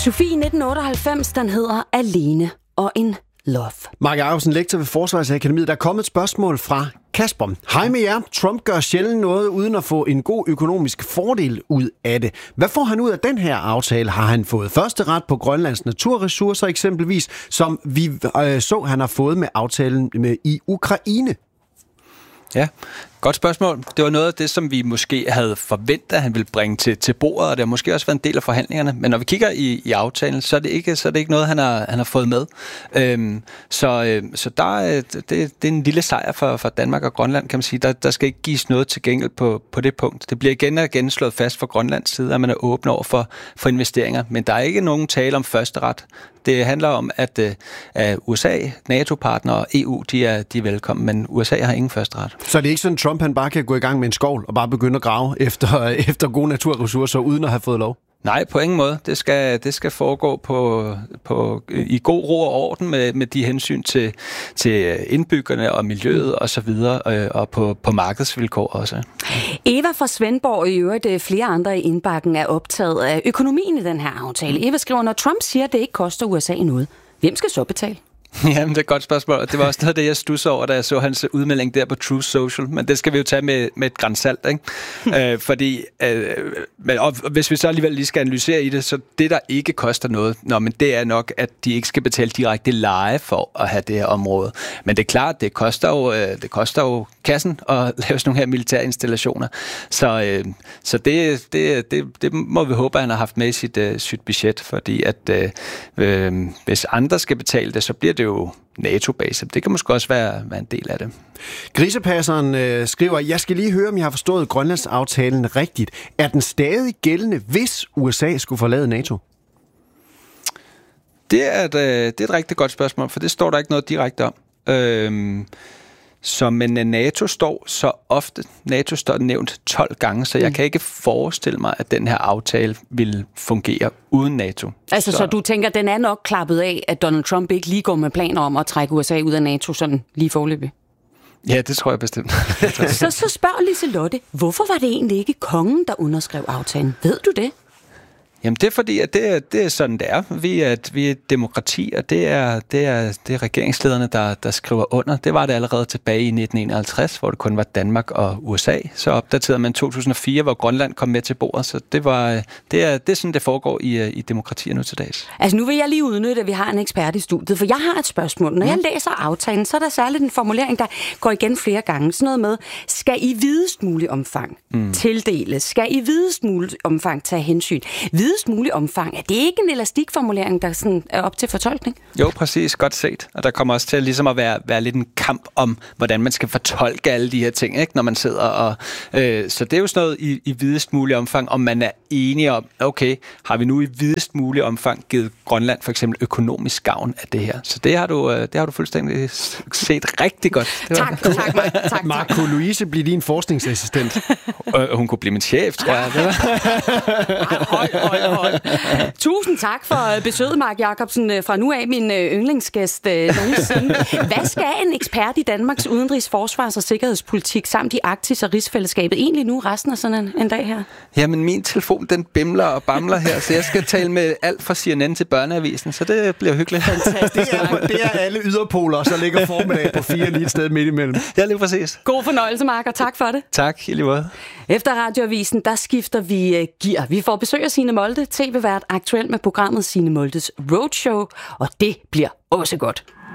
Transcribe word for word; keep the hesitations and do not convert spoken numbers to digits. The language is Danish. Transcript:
Sofie nitten otteoghalvfems, den hedder Alene og en Love. Mark Jacobsen, lektor ved Forsvarsakademiet. Der er kommet et spørgsmål fra Kasper. Hej med jer. Trump gør sjældent noget uden at få en god økonomisk fordel ud af det. Hvad får han ud af den her aftale? Har han fået første ret på Grønlands naturressourcer eksempelvis, som vi øh, så, han har fået med aftalen med i Ukraine? Ja, godt spørgsmål. Det var noget af det, som vi måske havde forventet, at han ville bringe til, til bordet, og det har måske også været en del af forhandlingerne. Men når vi kigger i, i aftalen, så er det ikke, så er det ikke noget, han har, han har fået med. Øhm, så øhm, så der, det, det er en lille sejr for, for Danmark og Grønland, kan man sige. Der, der skal ikke gives noget til gengæld på, på det punkt. Det bliver igen og igen slået fast fra Grønlands side, at man er åben over for, for investeringer. Men der er ikke nogen tale om første ret. Det handler om, at uh, U S A, NATO-partnere og E U, de er, de er velkommen, men U S A har ingen første ret. Så det er ikke sådan, at Trump han bare kan gå i gang med en skovl og bare begynde at grave efter, efter gode naturressourcer, uden at have fået lov? Nej, på ingen måde. Det skal, det skal foregå på, på, i god ro og orden med, med de hensyn til, til indbyggerne og miljøet og så videre, og på, på markedsvilkår også. Eva fra Svendborg og i øvrigt flere andre i indbakken er optaget af økonomien i den her aftale. Eva skriver, når Trump siger, at det ikke koster U S A noget, hvem skal så betale? Jamen, det er et godt spørgsmål. Det var også noget af det, jeg studsede over, da jeg så hans udmelding der på Truth Social. Men det skal vi jo tage med, med et gran salt, ikke? øh, fordi, øh, og hvis vi så alligevel lige skal analysere i det, så det, der ikke koster noget, nå, men det er nok, at de ikke skal betale direkte leje for at have det her område. Men det er klart, det koster jo, øh, det koster jo kassen at lave sådan nogle her militære installationer. Så, øh, så det, det, det, det må vi håbe, at han har haft med i sit, øh, sit budget, fordi at øh, øh, hvis andre skal betale det, så bliver det jo NATO-base. Det kan måske også være, være en del af det. Grisepasseren øh, skriver, jeg skal lige høre, om jeg har forstået Grønlandsaftalen rigtigt. Er den stadig gældende, hvis U S A skulle forlade NATO? Det er et, det er et rigtig godt spørgsmål, for det står der ikke noget direkte om. Øhm, så men NATO står så ofte, NATO står nævnt tolv gange, så jeg mm. kan ikke forestille mig, at den her aftale vil fungere uden NATO. Altså, så, så du tænker, den er nok klappet af, at Donald Trump ikke lige går med planer om at trække U S A ud af NATO sådan lige foreløbig? Ja, det tror jeg bestemt. så, så spørger Liselotte, hvorfor var det egentlig ikke kongen, der underskrev aftalen? Ved du det? Jamen det er fordi, at det, det er sådan, det er. Vi er, et, vi er et demokrati, og det er, det er, det er regeringslederne, der, der skriver under. Det var det allerede tilbage i nitten enoghalvtreds, hvor det kun var Danmark og U S A. Så opdaterede man to tusind og fire, hvor Grønland kom med til bordet. Så det, var, det, er, det er sådan, det foregår i, i demokratier nu til dags. Altså nu vil jeg lige udnytte, at vi har en ekspert i studiet, for jeg har et spørgsmål. Når mm. jeg læser aftalen, så er der særligt en formulering, der går igen flere gange. Sådan noget med, skal i videst mulig omfang mm. tildeles? Skal i videst mulig omfang tage hensyn? Videst mulig omfang. Er det ikke en elastikformulering, der sådan er op til fortolkning? Jo, præcis. Godt set. Og der kommer også til ligesom at være, være lidt en kamp om, hvordan man skal fortolke alle de her ting, ikke? Når man sidder og... Øh, så det er jo sådan noget i, i videst mulig omfang, om man er enige om, okay, har vi nu i videst mulig omfang givet Grønland for eksempel økonomisk gavn af det her? Så det har du, det har du fuldstændig set rigtig godt. Tak, tak, Mark. Tak, Mark, kunne Louise blive din forskningsassistent? Hun kunne blive min chef, tror jeg. Hold, hold, hold. Tusind tak for besøget, Mark Jacobsen. Fra nu af min yndlingsgæst nogensinde. Hvad skal en ekspert i Danmarks udenrigs-, forsvars- og sikkerhedspolitik samt i Arktis og rigsfællesskabet egentlig nu resten af sådan en, en dag her? Jamen, min telefon, den bimler og bamler her, så jeg skal tale med alt fra C N N til Børneavisen, så det bliver hyggeligt. Fantastisk. Det er, det er alle yderpoler, så ligger formiddag på fire lige et sted midt imellem. Ja, lige præcis. God fornøjelse, Mark, og tak for det. Tak, i lige måde. Efter Radioavisen, der skifter vi uh, gear. Vi får besøg af Signe Molde, T V-vært aktuelt med programmet Signe Moldes Roadshow, og det bliver også godt.